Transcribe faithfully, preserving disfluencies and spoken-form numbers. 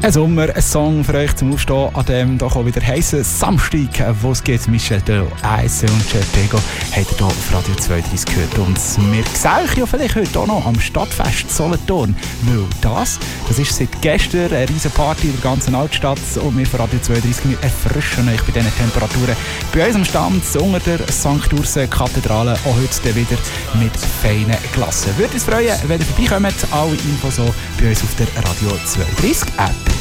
Ein Sommer, ein Song für euch zum Aufstehen an dem doch auch wieder heissen Samstag, wo es geht. Michel de Eise und Certego habt ihr hier auf Radio zweiunddreißig gehört. Und wir sehen euch ja vielleicht heute auch noch am Stadtfest Solothurn. Weil das, das ist seit gestern eine riesen Party in der ganzen Altstadt. Und wir von Radio zweiunddreißig erfrischen euch bei diesen Temperaturen. Bei uns am Stand unter der Sankt Urse-Kathedrale auch heute wieder mit feinen Glassen. Würde uns freuen, wenn ihr vorbeikommt. Alle Infos auch bei uns auf der Radio zweiunddreißig App.